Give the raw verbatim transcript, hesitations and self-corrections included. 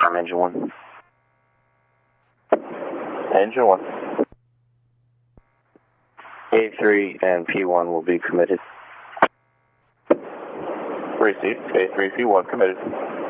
Confirm engine one. Engine one. A three and P one will be committed. Received. A three, P one committed.